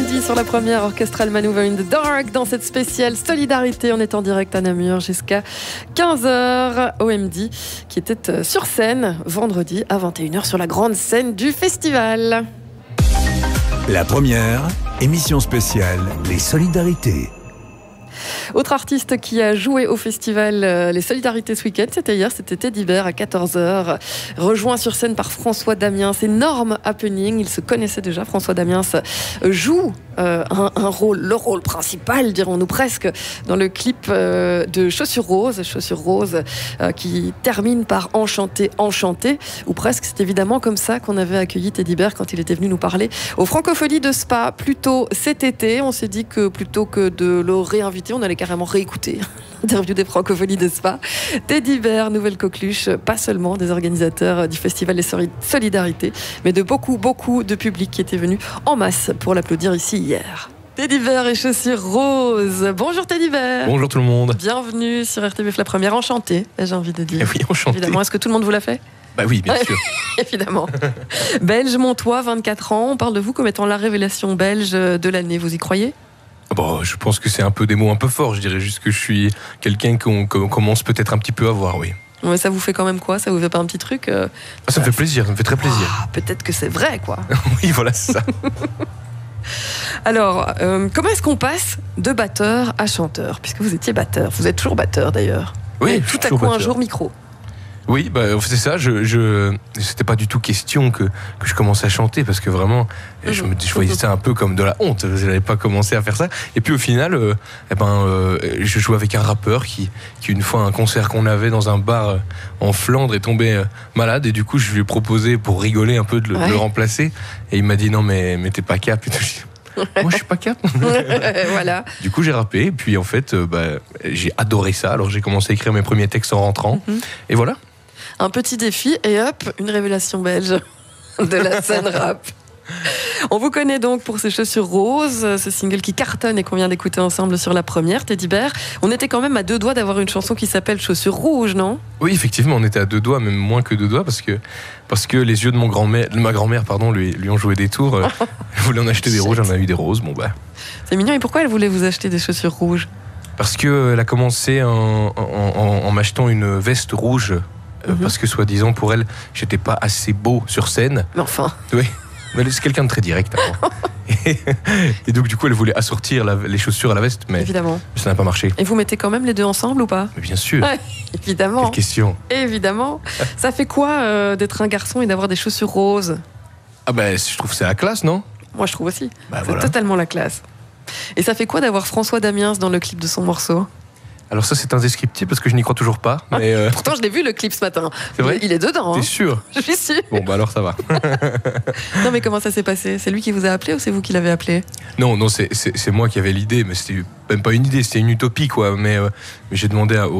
OMD sur la première, Orchestral Maneuver in the Dark. Dans cette spéciale Solidarité, on est en direct à Namur jusqu'à 15h. OMD qui était sur scène vendredi à 21h sur la grande scène du festival. La première, émission spéciale, les Solidarités. Autre artiste qui a joué au festival Les Solidarités ce week-end, c'était hier, c'était Teddy Bear à 14h, rejoint sur scène par François Damiens. Énorme happening, ils se connaissaient déjà. François Damiens joue un rôle, le rôle principal, dirons-nous presque, dans le clip de Chaussures Roses qui termine par Enchanté, Enchanté, ou presque. C'est évidemment comme ça qu'on avait accueilli Teddy Bear quand il était venu nous parler aux Francopholies de Spa plus tôt cet été. On s'est dit que plutôt que de le réinviter, on allait carrément réécouter l'interview des Francopholies de Spa. Teddy Bear, nouvelle coqueluche, pas seulement des organisateurs du festival des Solidarités, mais de beaucoup de public qui était venu en masse pour l'applaudir ici hier. Teddy Bear et Chaussures Roses. Bonjour Teddy Bear. Bonjour tout le monde. Bienvenue sur RTBF La Première. Enchanté, j'ai envie de dire. Oui, enchanté. Évidemment, est-ce que tout le monde vous l'a fait ? Bah oui, bien sûr. Évidemment. Belge, Montois, 24 ans. On parle de vous comme étant la révélation belge de l'année. Vous y croyez ? Bon, je pense que c'est un peu des mots un peu forts. Je dirais juste que je suis quelqu'un qu'on commence peut-être un petit peu à voir, oui. Ouais, ça vous fait quand même quoi ? Ça vous fait pas un petit truc Ça me fait plaisir, ça me fait très plaisir. Peut-être que c'est vrai, quoi. Oui, voilà, c'est ça. Alors, comment est-ce qu'on passe de batteur à chanteur ? Puisque vous étiez batteur. Vous êtes toujours batteur, d'ailleurs. Oui, tout à coup, batteur. un jour, micro. Oui, c'est ça. C'était pas du tout question que je commence à chanter parce que vraiment, je voyais ça un peu comme de la honte. Je n'avais pas commencé à faire ça. Et puis au final, je jouais avec un rappeur qui une fois à un concert qu'on avait dans un bar en Flandre est tombé malade et du coup je lui ai proposé pour rigoler un peu de le remplacer et il m'a dit non mais t'es pas cap et tout. Moi je suis pas cap. Voilà. Du coup j'ai rappé et puis en fait j'ai adoré ça. Alors j'ai commencé à écrire mes premiers textes en rentrant et voilà. Un petit défi et hop, une révélation belge de la scène rap. On vous connaît donc pour ces Chaussures Roses, ce single qui cartonne et qu'on vient d'écouter ensemble sur la première, Teddy Bear. On était quand même à 2 doigts d'avoir une chanson qui s'appelle Chaussures Rouges, non ? Oui, effectivement, on était à 2 doigts, même moins que 2 doigts, parce que les yeux de ma grand-mère lui ont joué des tours. Elle voulait en acheter des rouges, j'en ai eu des roses. Bon bah. C'est mignon. Et pourquoi elle voulait vous acheter des chaussures rouges ? Parce qu'elle a commencé en m'achetant une veste rouge. Parce que soi-disant pour elle, j'étais pas assez beau sur scène. Mais enfin. Oui. Mais c'est quelqu'un de très direct. Et donc du coup, elle voulait assortir les chaussures à la veste, mais évidemment. Ça n'a pas marché. Et vous mettez quand même les deux ensemble ou pas ? Mais bien sûr. Ouais, évidemment. Quelle question. Évidemment. Ça fait quoi d'être un garçon et d'avoir des chaussures roses ? Ah ben, je trouve que c'est la classe, non ? Moi, je trouve aussi. C'est voilà. totalement la classe. Et ça fait quoi d'avoir François Damiens dans le clip de son morceau ? Alors ça, c'est indescriptible parce que je n'y crois toujours pas. Mais Pourtant, je l'ai vu le clip ce matin. C'est vrai ? Il est dedans. T'es sûr ? Je suis sûre. Bon, bah alors ça va. Non, mais comment ça s'est passé ? C'est lui qui vous a appelé ou c'est vous qui l'avez appelé ? Non, c'est moi qui avais l'idée, mais c'était même pas une idée, c'était une utopie, quoi. Mais j'ai demandé